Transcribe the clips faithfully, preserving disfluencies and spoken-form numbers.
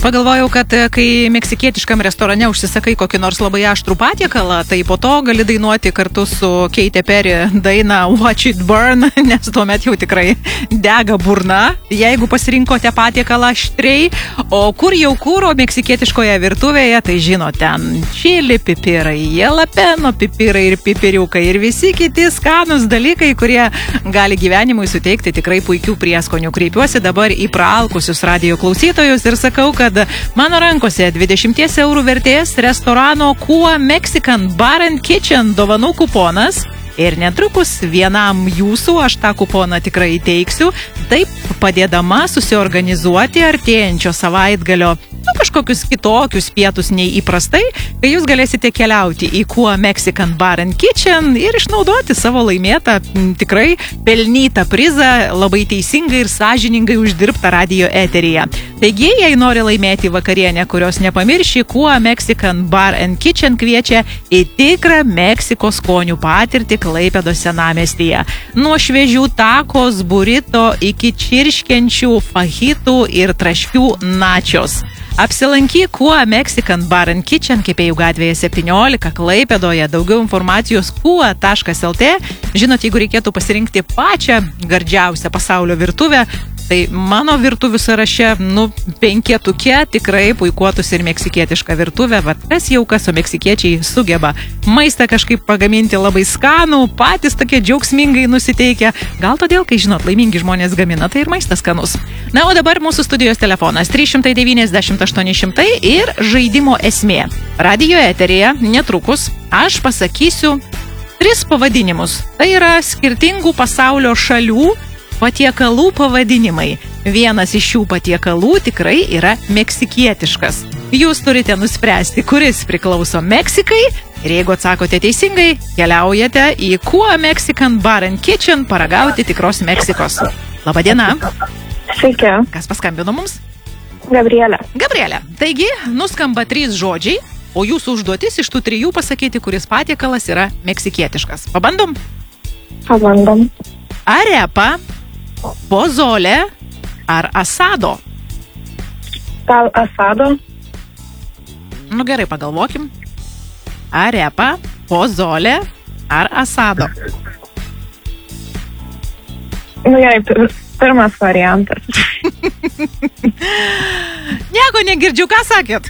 Pagalvojau, kad kai meksikietiškam restorane užsisakai kokį nors labai aštrų patiekalą, tai po to gali dainuoti kartu su Katy Perry dainą Watch It Burn, nes tuomet jau tikrai dega burna, jeigu pasirinkote patiekalą aštriai. O kur jau kūro meksikietiškoje virtuvėje, tai žino ten čili pipirai, jalapeno pipirai ir pipiriukai ir visi kiti skanūs dalykai, kurie gali gyvenimui suteikti tikrai puikių prieskonių. Kreipiuosi dabar į praalkusius radijo klausytojus ir sakau, kad mano rankose dvidešimt eurų vertės restorano Kua Mexican Bar and Kitchen dovanų kuponas. Ir netrukus vienam jūsų aš tą kuponą tikrai įteiksiu, taip padėdama susiorganizuoti artėjančio savaitgalio nu, kažkokius kitokius pietus nei įprastai, kai jūs galėsite keliauti į Kua Mexican Bar and Kitchen ir išnaudoti savo laimėtą, tikrai pelnytą prizą, labai teisingai ir sąžiningai uždirbtą radijo eteryje. Taigi, jei nori laimėti vakarienę, kurios nepamirši, Kua Mexican Bar and Kitchen kviečia į tikrą Meksikos skonių patirtį Klaipėdos senamiestyje. Nuo šviežių takos, burrito iki čirškiančių fajitų ir traškių načios. Apsilankyk Kua Mexican Bar and Kitchen Kepėjų gatvėje septyniolika Klaipėdoje. Daugiau informacijos kua taškas lt. Žinot, jeigu reikėtų pasirinkti pačią gardžiausią pasaulio virtuvę, tai mano virtuvių sąraše, nu, penketuke tikrai puikuotus ir meksikietišką virtuvę. Vat kas jau kas, o meksikiečiai sugeba maistą kažkaip pagaminti labai skanų, patys tokie džiaugsmingai nusiteikę. Gal todėl, kai žinot, laimingi žmonės gamina, tai ir maistas skanus. Na, o dabar mūsų studijos telefonas trys devyniasdešimt aštuoni šimtai ir žaidimo esmė. Radijo eteryje netrukus aš pasakysiu tris pavadinimus. Tai yra skirtingų pasaulio šalių patiekalų pavadinimai. Vienas iš šių patiekalų tikrai yra meksikietiškas. Jūs turite nuspręsti, kuris priklauso Meksikai, ir jeigu atsakote teisingai, keliaujate į Kua Mexican Bar and Kitchen paragauti tikros Meksikos. Labadiena. Sveiki. Kas paskambino mums? Gabrielė. Gabrielė. Taigi, nuskamba trys žodžiai, o jūsų užduotis iš tų trijų pasakyti, kuris patiekalas yra meksikietiškas. Pabandom? Pabandom. Arepa, pozolė ar asado? Gal asado? Nu gerai, pagalvokim. Arepa, pozolė ar asado? Nu gerai, pirmas variantas. Nieko negirdžiu, ką sakėt?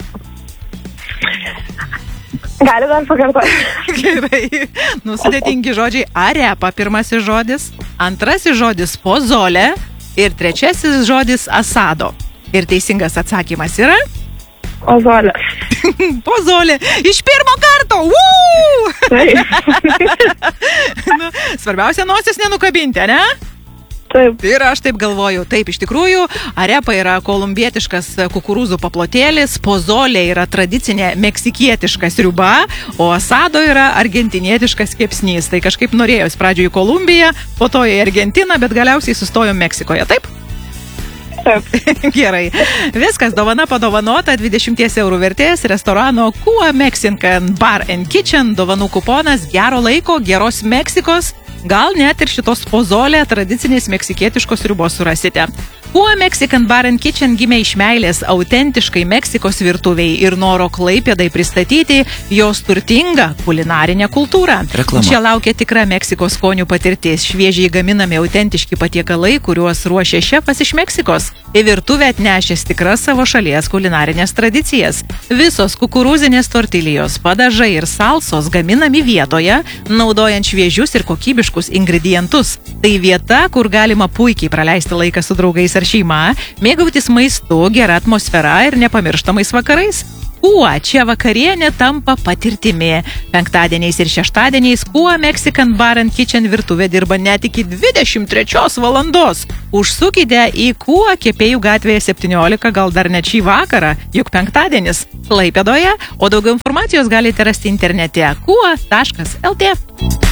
Gali dar pakartoti. Gerai. Nu, sudėtingi žodžiai. Arepa pirmasis žodis, antrasis žodis pozolė ir trečiasis žodis asado. Ir teisingas atsakymas yra? Pozolė. Pozolė. Iš pirmo karto. Woo! Taip. Nu, svarbiausia nosis nenukabinti, ne? Taip. Ir aš taip galvoju, taip, iš tikrųjų, arepa yra kolumbietiškas kukurūzų paplotėlis, pozolė yra tradicinė meksikietiška sriuba, o asado yra argentinietiškas kepsnys. Tai kažkaip norėjus pradžioje į Kolumbiją, po to į Argentiną, bet galiausiai sustojom Meksikoje, taip? Taip. Gerai. Viskas, dovana padovanota, dvidešimt eurų vertės, restorano Kua Mexican Bar and Kitchen, dovanų kuponas, gero laiko, geros Meksikos. Gal net ir šitos pozolė tradicinės meksikietiškos sriubos surasite. Kua Mexican Bar and Kitchen gimė iš meilės autentiškai Meksikos virtuviai ir noro Klaipėdai pristatyti jos turtingą kulinarinę kultūrą. Reklama. Čia laukia tikra Meksikos skonių patirtis, šviežiai gaminami autentiški patiekalai, kuriuos ruošia šefas iš Meksikos. Į virtuvę atnešęs tikras savo šalies kulinarinės tradicijas. Visos kukurūzinės tortilijos, padažai ir salsos gaminami vietoje, naudojant šviežius ir kokybiškus ingredientus. Tai vieta, kur galima puikiai praleisti laiką su draugais ar šeima, mėgautis maistu, gera atmosfera ir nepamirštamais vakarais. Kua čia vakarienė tampa patirtimi. Penktadieniais ir šeštadieniais Kua Mexican Bar and Kitchen virtuvė dirba net iki dvidešimt trečios valandos. Užsukite į Kua Kepėjų gatvėje septyniolika, gal dar net šį vakarą, juk penktadienis Klaipėdoje, o daugiau informacijos galite rasti internete kua taškas lt.